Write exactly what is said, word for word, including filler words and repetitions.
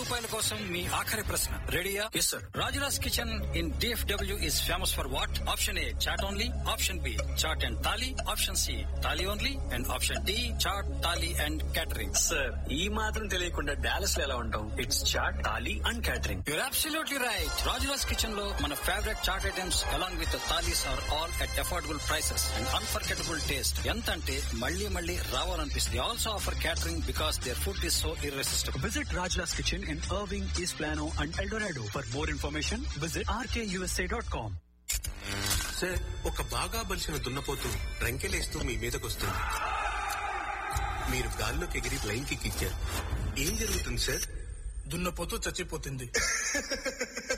రూపాయల కోసం మీ ఆఖరి ప్రశ్న రెడీయా? Yes sir. Rajula's kitchen in DFW is famous for what? Option A chat only, option B chat and thali, option C thali only, and option D chat thali and catering. Sir ఈ మాత్రం తెలియకుండా Dallas లో ఎలా ఉంటాం? It's chat, thali and catering. You're absolutely right. Rajula's Kitchen లో మన favourite chat items along with the thalis are all at affordable prices and unforgettable taste. ఎంత అంటే మళ్ళీ మళ్ళీ రావాలనిపిస్తుంది. They also offer catering because their food is so irresistible. Visit Rajla's Kitchen in Irving, East Plano and El Dorado. For more information, visit r k u s a dot com. Sir, ఒక బాగా బలిసిన దున్నపోతు రంకెలేస్తూ మీ మీదకి వస్తుంది. మీరు గాల్లోకి ఎగిరి flying kick ఇచ్చారు. ఏం జరుగుతుంది సార్? దున్నపోతూ చచ్చిపోతుంది.